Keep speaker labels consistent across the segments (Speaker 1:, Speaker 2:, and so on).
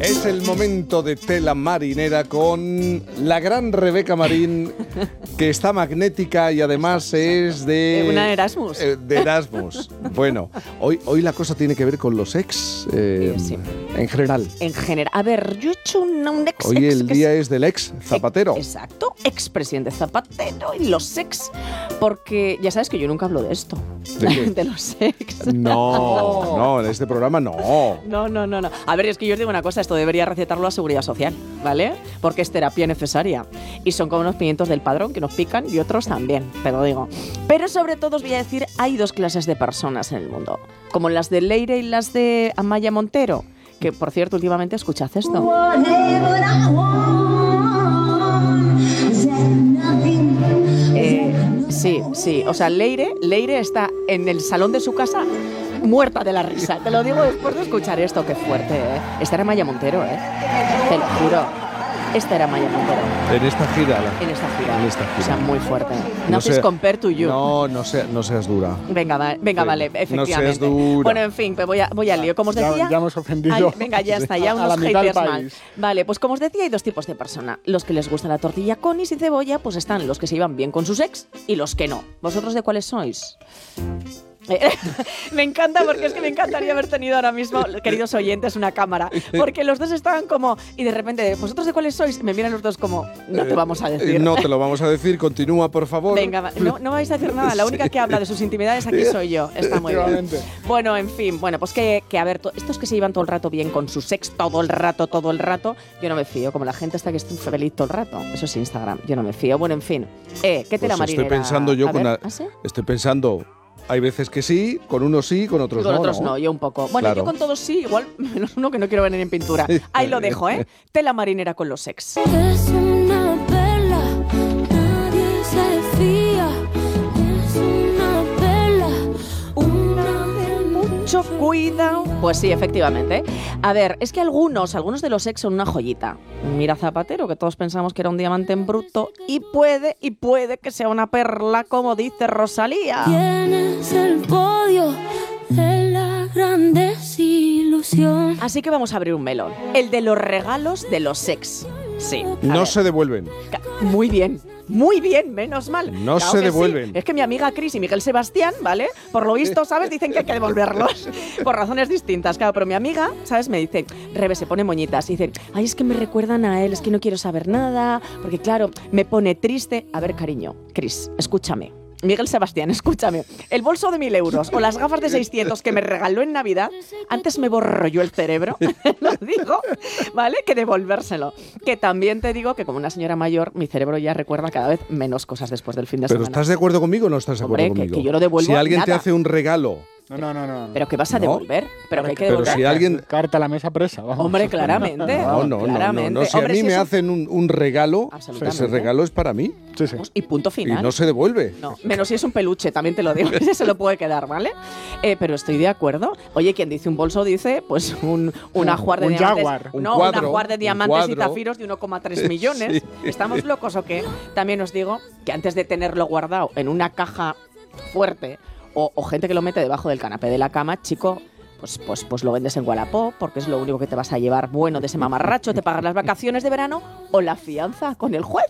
Speaker 1: Es el momento de tela marinera con la gran Rebeca Marín, que está magnética y además es de...
Speaker 2: Una Erasmus.
Speaker 1: De Erasmus. Bueno, hoy la cosa tiene que ver con los ex,
Speaker 2: sí.
Speaker 1: en general.
Speaker 2: En general. A ver, yo he hecho un ex...
Speaker 1: Hoy el día es del ex Zapatero.
Speaker 2: Exacto, expresidente Zapatero y los ex. Porque ya sabes que yo nunca hablo de esto.
Speaker 1: ¿De qué?
Speaker 2: De los ex.
Speaker 1: No, en este programa no.
Speaker 2: No. A ver, es que yo os digo una cosa, esto debería recetarlo a Seguridad Social, ¿vale? Porque es terapia necesaria. Y son como unos pimientos del padrón que nos pican y otros también, te lo digo. Pero sobre todo os voy a decir, hay dos clases de personas en el mundo. Como las de Leire y las de Amaya Montero. Que, por cierto, últimamente escuchad esto. Sí. O sea, Leire está en el salón de su casa muerta de la risa. Te lo digo después de escuchar esto. Qué fuerte, ¿eh? Esta era Amaya Montero, ¿eh? Te lo juro. Esta era Amaya Montero.
Speaker 1: En esta gira.
Speaker 2: En esta gira. O sea, muy fuerte.
Speaker 1: No
Speaker 2: Nothing compare to you.
Speaker 1: No seas dura.
Speaker 2: Venga, vale, efectivamente.
Speaker 1: No seas dura.
Speaker 2: Bueno, en fin, voy al lío. Como os decía...
Speaker 3: Ya hemos ofendido.
Speaker 2: Venga, ya está, ya unos haters mal. Vale, pues como os decía, hay dos tipos de persona. Los que les gusta la tortilla con y sin cebolla, pues están los que se llevan bien con sus ex y los que no. ¿Vosotros de cuáles sois? Me encanta porque es que me encantaría haber tenido ahora mismo, queridos oyentes, una cámara, porque los dos estaban como, y de repente, ¿vosotros de cuáles sois? Me miran los dos como, no te vamos a decir.
Speaker 1: No te lo vamos a decir, continúa, por favor.
Speaker 2: Venga, no vais a decir nada, la única que habla de sus intimidades aquí soy yo, está muy bien. Bueno, en fin, pues que a ver, estos que se llevan todo el rato bien con su sex, todo el rato, yo no me fío, como la gente está que está feliz todo el rato, eso es Instagram, yo no me fío. Bueno, en fin, ¿qué tela marinera?
Speaker 1: Estoy pensando yo
Speaker 2: ¿Sí?
Speaker 1: Estoy pensando... Hay veces que sí, con unos sí, con otros no.
Speaker 2: Con otros no, yo un poco. Bueno,
Speaker 1: claro.
Speaker 2: Yo con todos sí, igual menos uno que no quiero venir en pintura. Ahí lo dejo, ¿eh? Tela marinera con los ex.
Speaker 4: Es una perla, nadie se fía. Es una perla, una de
Speaker 2: mucho cuidado. Pues sí, efectivamente. A ver, es que algunos de los ex son una joyita. Mira Zapatero, que todos pensamos que era un diamante en bruto, y puede que sea una perla, como dice Rosalía.
Speaker 4: Tienes el podio de la gran desilusión.
Speaker 2: Así que vamos a abrir un melón. El de los regalos de los ex. Sí.
Speaker 1: No se devuelven.
Speaker 2: Muy bien, menos mal.
Speaker 1: No se devuelven.
Speaker 2: Sí. Es que mi amiga Cris y Miguel Sebastián, ¿vale? Por lo visto, ¿sabes? Dicen que hay que devolverlos. Por razones distintas, claro. Pero mi amiga, ¿sabes? Me dice, Rebe, se pone moñitas. Y dice, ay, es que me recuerdan a él, es que no quiero saber nada. Porque claro, me pone triste. A ver, cariño, Cris, escúchame. Miguel Sebastián, escúchame. El bolso de 1.000 euros o las gafas de 600 que me regaló en Navidad, antes me borro yo el cerebro, lo digo, ¿vale? Que devolvérselo. Que también te digo que como una señora mayor, mi cerebro ya recuerda cada vez menos cosas después del fin de semana.
Speaker 1: ¿Pero estás de acuerdo conmigo o no estás de acuerdo conmigo?
Speaker 2: Que yo lo devuelvo.
Speaker 1: Si alguien te
Speaker 2: nada.
Speaker 1: hace un regalo...
Speaker 3: No.
Speaker 2: ¿Pero qué vas a devolver? ¿Pero qué hay que devolver?
Speaker 1: Pero si alguien...
Speaker 3: Carta a la mesa presa, vamos.
Speaker 2: Hombre, claramente.
Speaker 1: No. Si
Speaker 2: hombre,
Speaker 1: a mí me hacen un regalo, ese regalo es para mí.
Speaker 3: Sí.
Speaker 2: Y punto final.
Speaker 1: Y no se devuelve.
Speaker 2: No, menos si es un peluche, también te lo digo. Ese se lo puede quedar, ¿vale? Pero estoy de acuerdo. Oye, quien dice un bolso dice, pues un ajuar de diamantes.
Speaker 3: Jaguar.
Speaker 2: Un ajuar de diamantes y zafiros de 1,3 millones. Sí. ¿Estamos locos o qué? También os digo que antes de tenerlo guardado en una caja fuerte o gente que lo mete debajo del canapé de la cama, chico, pues lo vendes en Wallapop porque es lo único que te vas a llevar bueno de ese mamarracho, te pagas las vacaciones de verano o la fianza con el juez.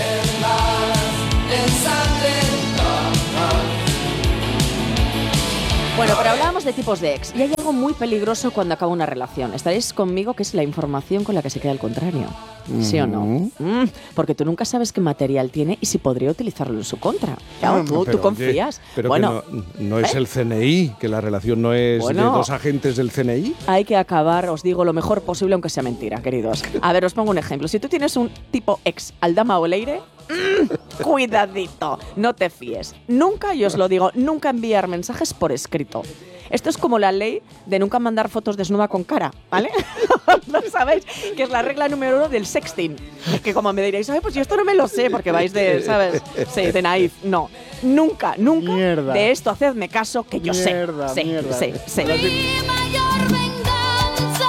Speaker 2: Bueno, pero hablábamos de tipos de ex y hay algo muy peligroso cuando acaba una relación. Estaréis conmigo que es la información con la que se queda el contrario. ¿Sí o no? Porque tú nunca sabes qué material tiene y si podría utilizarlo en su contra. Claro, tú confías.
Speaker 1: Pero bueno, que no es el CNI, que la relación no es de dos agentes del CNI.
Speaker 2: Hay que acabar, os digo, lo mejor posible, aunque sea mentira, queridos. A ver, os pongo un ejemplo. Si tú tienes un tipo ex, Aldama o Leire, cuidadito, no te fíes. Nunca, yo os lo digo, nunca enviar mensajes por escrito. Esto es como la ley de nunca mandar fotos desnuda con cara, ¿vale? ¿No sabéis? Que es la regla número 1 del sexting. Que como me diréis, pues yo esto no me lo sé, porque vais de, ¿sabes? Sí, de naif. No, nunca
Speaker 3: Mierda.
Speaker 2: de esto hacedme caso, que yo sé. Sí.
Speaker 4: mi mayor venganza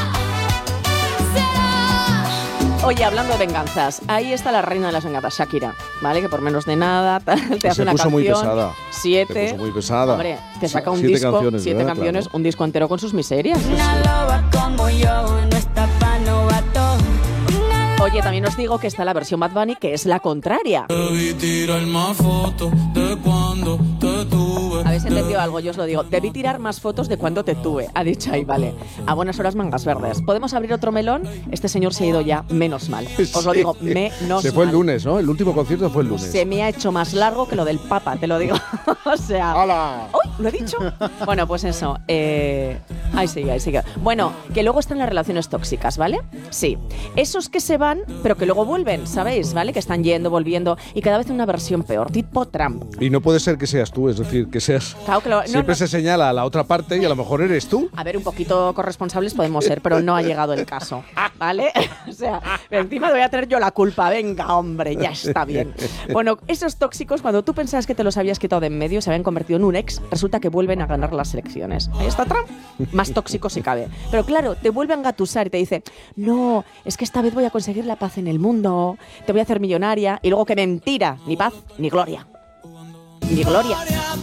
Speaker 4: será.
Speaker 2: Oye, hablando de venganzas, ahí está la reina de las venganzas, Shakira, ¿vale? Que por menos de nada te hace una canción.
Speaker 1: Se puso muy pesada.
Speaker 2: 7.
Speaker 1: Se puso muy pesada.
Speaker 2: Hombre, te saca un
Speaker 1: 7
Speaker 2: disco,
Speaker 1: canciones,
Speaker 2: 7
Speaker 1: ¿verdad?
Speaker 2: canciones,
Speaker 1: Claro.
Speaker 2: un disco entero con sus miserias.
Speaker 4: Una loba como yo no está para
Speaker 2: Oye, también os digo que está la versión Bad Bunny, que es la contraria.
Speaker 5: Debí tirar más fotos de cuando te tuve.
Speaker 2: ¿Habéis entendido algo? Yo os lo digo. Debí tirar más fotos de cuando te tuve. Ha dicho ahí, vale. A buenas horas, mangas verdes. ¿Podemos abrir otro melón? Este señor se ha ido ya, menos mal. Os lo digo, menos
Speaker 1: Se fue el
Speaker 2: mal.
Speaker 1: lunes, ¿no? El último concierto fue el lunes.
Speaker 2: Se me ha hecho más largo que lo del Papa, te lo digo. O sea...
Speaker 3: ¡Hala!
Speaker 2: ¡Uy! ¿Lo he dicho? Bueno, pues eso. Ahí sigue, ahí sigue. Bueno, que luego están las relaciones tóxicas, ¿vale? Sí. Esos que se van, pero que luego vuelven, ¿sabéis? ¿Vale? Que están yendo, volviendo y cada vez una versión peor, tipo Trump.
Speaker 1: Y no puede ser que seas tú, es decir, que seas...
Speaker 2: Claro que
Speaker 1: Siempre se señala a la otra parte y a lo mejor eres tú.
Speaker 2: A ver, un poquito corresponsables podemos ser, pero no ha llegado el caso, ¿vale? O sea, encima voy a tener yo la culpa. Venga, hombre, ya está bien. Bueno, esos tóxicos, cuando tú pensabas que te los habías quitado de en medio, se habían convertido en un ex, resulta que vuelven a ganar las elecciones. Ahí está Trump, más tóxico si cabe. Pero claro, te vuelve a engatusar y te dice, no, es que esta vez voy a conseguir la paz en el mundo, te voy a hacer millonaria, y luego que mentira, ni paz, ni gloria. Ni gloria.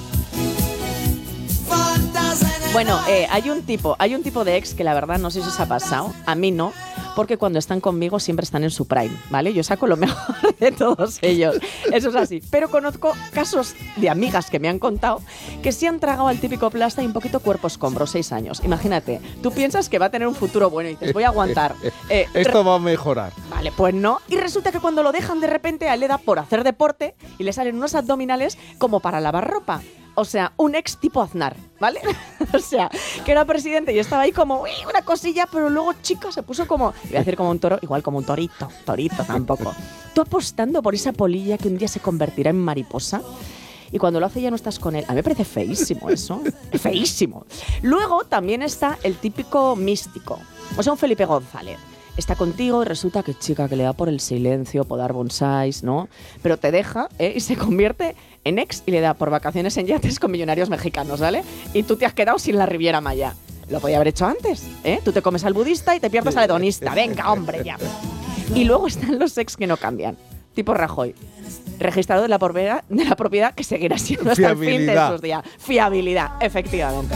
Speaker 2: Bueno, hay un tipo de ex que la verdad no sé si os ha pasado, a mí no, porque cuando están conmigo siempre están en su prime, ¿vale? Yo saco lo mejor de todos ellos, eso es así. Pero conozco casos de amigas que me han contado que sí han tragado al típico plasta y un poquito cuerpo escombro, 6 años. Imagínate, tú piensas que va a tener un futuro bueno y dices, voy a aguantar.
Speaker 1: Esto va a mejorar.
Speaker 2: Vale, pues no. Y resulta que cuando lo dejan de repente a él le da por hacer deporte y le salen unos abdominales como para lavar ropa. O sea, un ex tipo Aznar, ¿vale? O sea, que era presidente y estaba ahí como, uy, una cosilla, pero luego, chica, se puso como, iba a decir como un toro, igual como un torito tampoco. Tú apostando por esa polilla que un día se convertirá en mariposa. Y cuando lo hace ya no estás con él. A mí me parece feísimo eso. Feísimo. Luego también está el típico místico. O sea, un Felipe González. Está contigo y resulta que chica que le da por el silencio, podar bonsáis, ¿no? Pero te deja y se convierte en ex y le da por vacaciones en yates con millonarios mexicanos, ¿vale? Y tú te has quedado sin la Riviera Maya. Lo podía haber hecho antes, ¿eh? Tú te comes al budista y te pierdes al hedonista. Venga, hombre, ya. Y luego están los ex que no cambian. Tipo Rajoy. Registrador de la propiedad que seguirá siendo hasta el fin de sus días. Fiabilidad, efectivamente.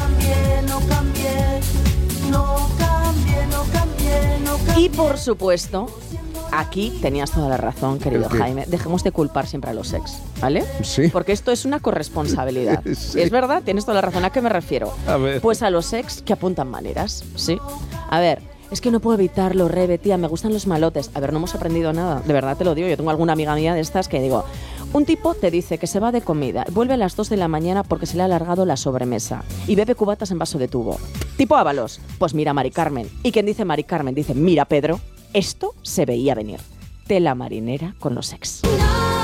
Speaker 2: Y por supuesto, aquí tenías toda la razón, querido Jaime. Dejemos de culpar siempre a los ex, ¿vale?
Speaker 1: Sí.
Speaker 2: Porque esto es una corresponsabilidad.
Speaker 1: Sí.
Speaker 2: Es verdad, tienes toda la razón. ¿A qué me refiero?
Speaker 1: A ver.
Speaker 2: Pues a los ex que apuntan maneras, ¿sí? A ver, es que no puedo evitarlo, Rebe, tía, me gustan los malotes. A ver, no hemos aprendido nada, de verdad te lo digo. Yo tengo alguna amiga mía de estas que digo, un tipo te dice que se va de comida, vuelve a las 2 de la mañana porque se le ha alargado la sobremesa y bebe cubatas en vaso de tubo. Tipo Ábalos, pues mira Mari Carmen. Y quien dice Mari Carmen dice, mira Pedro, esto se veía venir. Tela marinera con los ex.